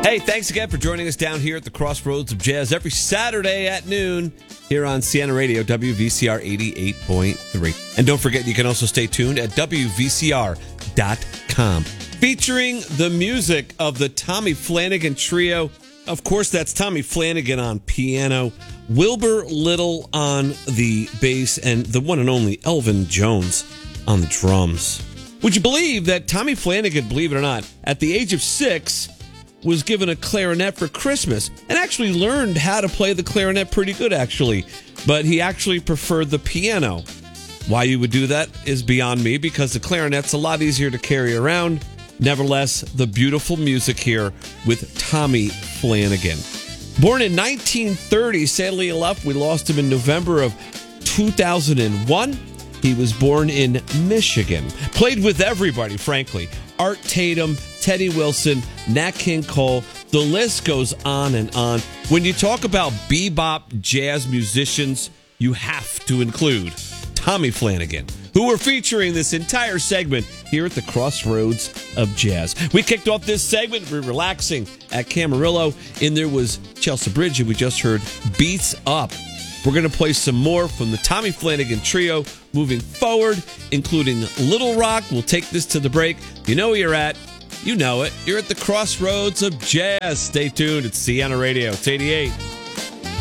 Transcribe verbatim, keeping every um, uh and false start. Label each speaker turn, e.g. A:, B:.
A: Hey, thanks again for joining us down here at the Crossroads of Jazz every Saturday at noon here on Siena Radio, W V C R eighty-eight point three. And don't forget, you can also stay tuned at W V C R dot com. Featuring the music of the Tommy Flanagan Trio. Of course, that's Tommy Flanagan on piano, Wilbur Little on the bass, and the one and only Elvin Jones on the drums. Would you believe that Tommy Flanagan, believe it or not, at the age of six, was given a clarinet for Christmas and actually learned how to play the clarinet pretty good, actually. But he actually preferred the piano. Why you would do that is beyond me, because the clarinet's a lot easier to carry around. Nevertheless, the beautiful music here with Tommy Flanagan. Born in nineteen thirty, sadly enough, we lost him in November of two thousand one. He was born in Michigan. Played with everybody, frankly. Art Tatum, Teddy Wilson, Nat King Cole. The list goes on and on. When you talk about bebop jazz musicians, you have to include Tommy Flanagan, who we're featuring this entire segment here at the Crossroads of Jazz. We kicked off this segment, we're relaxing at Camarillo, and there was Chelsea Bridge, and we just heard Beats Up. We're going to play some more from the Tommy Flanagan Trio moving forward, including Little Rock. We'll take this to the break. You know where you're at. You know it. You're at the Crossroads of Jazz. Stay tuned. It's Siena Radio. It's eighty-eight.